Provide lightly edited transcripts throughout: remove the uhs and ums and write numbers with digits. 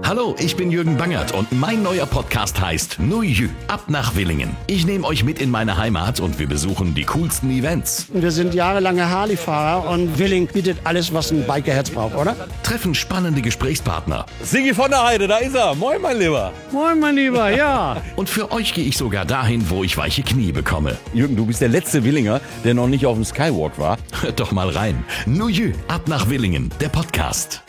Hallo, ich bin Jürgen Bangert und mein neuer Podcast heißt Nu Jü, ab nach Willingen. Ich nehme euch mit in meine Heimat und wir besuchen die coolsten Events. Wir sind jahrelange Harley-Fahrer und Willingen bietet alles, was ein Bikerherz braucht, oder? Treffen spannende Gesprächspartner. Sigi von der Heide, da ist er. Moin, mein Lieber. Moin, mein Lieber, ja. Und für euch gehe ich sogar dahin, wo ich weiche Knie bekomme. Jürgen, du bist der letzte Willinger, der noch nicht auf dem Skywalk war. Hört doch mal rein. Nu Jü, ab nach Willingen, der Podcast.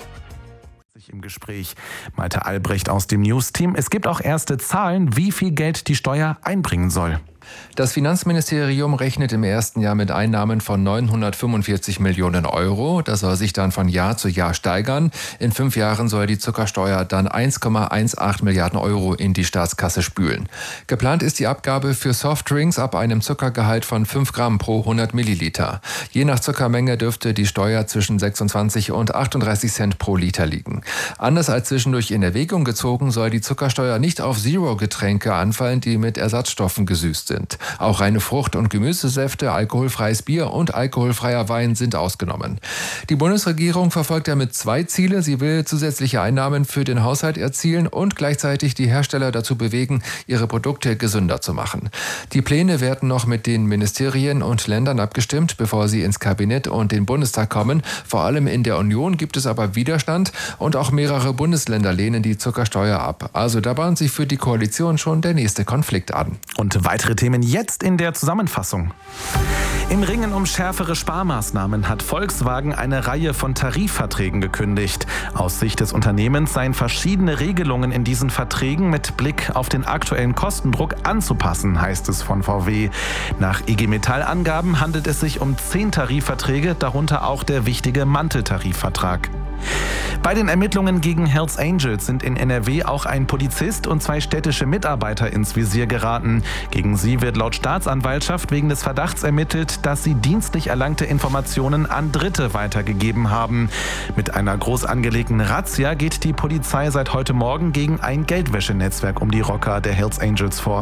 Im Gespräch Malte Albrecht aus dem News-Team. Es gibt auch erste Zahlen, wie viel Geld die Steuer einbringen soll. Das Finanzministerium rechnet im ersten Jahr mit Einnahmen von 945 Millionen Euro. Das soll sich dann von Jahr zu Jahr steigern. In 5 Jahren soll die Zuckersteuer dann 1,18 Milliarden Euro in die Staatskasse spülen. Geplant ist die Abgabe für Softdrinks ab einem Zuckergehalt von 5 Gramm pro 100 Milliliter. Je nach Zuckermenge dürfte die Steuer zwischen 26 und 38 Cent pro Liter liegen. Anders als zwischendurch in Erwägung gezogen, soll die Zuckersteuer nicht auf Zero-Getränke anfallen, die mit Ersatzstoffen gesüßt sind. Auch reine Frucht- und Gemüsesäfte, alkoholfreies Bier und alkoholfreier Wein sind ausgenommen. Die Bundesregierung verfolgt damit 2 Ziele. Sie will zusätzliche Einnahmen für den Haushalt erzielen und gleichzeitig die Hersteller dazu bewegen, ihre Produkte gesünder zu machen. Die Pläne werden noch mit den Ministerien und Ländern abgestimmt, bevor sie ins Kabinett und den Bundestag kommen. Vor allem in der Union gibt es aber Widerstand und auch mehrere Bundesländer lehnen die Zuckersteuer ab. Also da bahnt sich für die Koalition schon der nächste Konflikt an. Und weitere Themen jetzt in der Zusammenfassung. Im Ringen um schärfere Sparmaßnahmen hat Volkswagen eine Reihe von Tarifverträgen gekündigt. Aus Sicht des Unternehmens seien verschiedene Regelungen in diesen Verträgen mit Blick auf den aktuellen Kostendruck anzupassen, heißt es von VW. Nach IG Metall-Angaben handelt es sich um 10 Tarifverträge, darunter auch der wichtige Mantel-Tarifvertrag. Bei den Ermittlungen gegen Hells Angels sind in NRW auch ein Polizist und 2 städtische Mitarbeiter ins Visier geraten. Gegen sie wird laut Staatsanwaltschaft wegen des Verdachts ermittelt, dass sie dienstlich erlangte Informationen an Dritte weitergegeben haben. Mit einer groß angelegten Razzia geht die Polizei seit heute Morgen gegen ein Geldwäschenetzwerk um die Rocker der Hells Angels vor.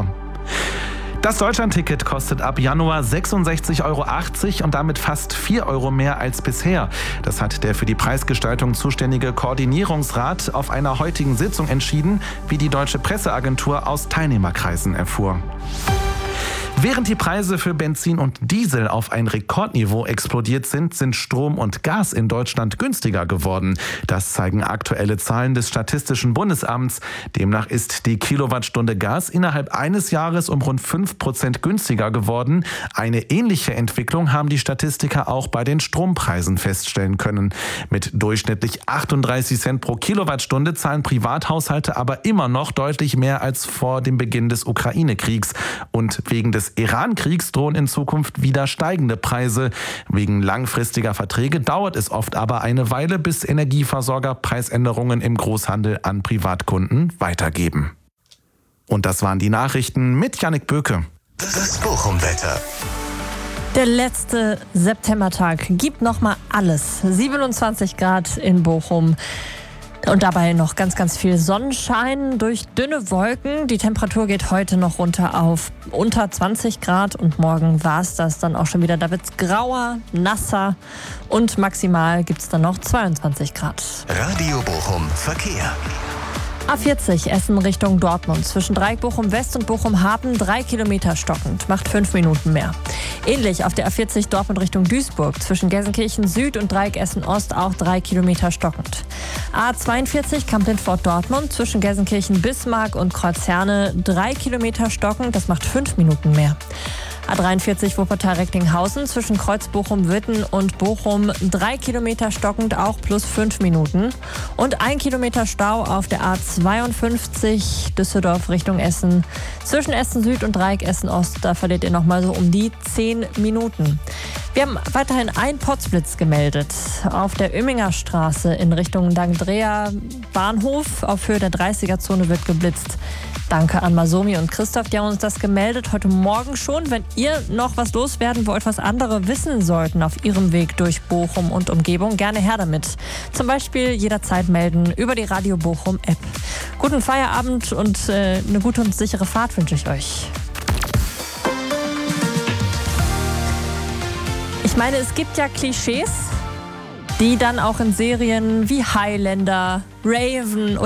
Das Deutschlandticket kostet ab Januar 66,80 € und damit fast 4 € mehr als bisher. Das hat der für die Preisgestaltung zuständige Koordinierungsrat auf einer heutigen Sitzung entschieden, wie die Deutsche Presseagentur aus Teilnehmerkreisen erfuhr. Während die Preise für Benzin und Diesel auf ein Rekordniveau explodiert sind, sind Strom und Gas in Deutschland günstiger geworden. Das zeigen aktuelle Zahlen des Statistischen Bundesamts. Demnach ist die Kilowattstunde Gas innerhalb eines Jahres um rund 5% günstiger geworden. Eine ähnliche Entwicklung haben die Statistiker auch bei den Strompreisen feststellen können. Mit durchschnittlich 38 Cent pro Kilowattstunde zahlen Privathaushalte aber immer noch deutlich mehr als vor dem Beginn des Ukraine-Kriegs. Und wegen des Iran-Kriegs drohen in Zukunft wieder steigende Preise. Wegen langfristiger Verträge dauert es oft aber eine Weile, bis Energieversorger Preisänderungen im Großhandel an Privatkunden weitergeben. Und das waren die Nachrichten mit Jannik Böke. Das Bochum-Wetter. Der letzte Septembertag gibt nochmal alles. 27 Grad in Bochum. Und dabei noch ganz, ganz viel Sonnenschein durch dünne Wolken. Die Temperatur geht heute noch runter auf unter 20 Grad und morgen war es das dann auch schon wieder. Da wird es grauer, nasser und maximal gibt es dann noch 22 Grad. Radio Bochum Verkehr. A40 Essen Richtung Dortmund. Zwischen Dreieck Bochum West und Bochum Hafen 3 Kilometer stockend. Macht 5 Minuten mehr. Ähnlich auf der A40 Dortmund Richtung Duisburg. Zwischen Gelsenkirchen Süd und Dreieck Essen Ost auch 3 Kilometer stockend. A42 Kamp-Lindfort Dortmund. Zwischen Gelsenkirchen Bismarck und Kreuzherne 3 Kilometer stockend. Das macht 5 Minuten mehr. A43 Wuppertal-Recklinghausen zwischen Kreuz-Bochum-Witten und Bochum 3 Kilometer stockend, auch plus 5 Minuten. Und 1 Kilometer Stau auf der A52 Düsseldorf Richtung Essen. Zwischen Essen Süd und Dreieck Essen Ost, da verliert ihr nochmal so um die 10 Minuten. Wir haben weiterhin einen Potzblitz gemeldet. Auf der Oemminger Straße in Richtung Dangdrea Bahnhof auf Höhe der 30er-Zone wird geblitzt. Danke an Masomi und Christoph, die haben uns das gemeldet heute Morgen schon. Wenn ihr noch was loswerden wollt, was andere wissen sollten auf ihrem Weg durch Bochum und Umgebung, gerne her damit. Zum Beispiel jederzeit melden über die Radio Bochum App. Guten Feierabend und eine gute und sichere Fahrt wünsche ich euch. Ich meine, es gibt ja Klischees, die dann auch in Serien wie Highlander, Raven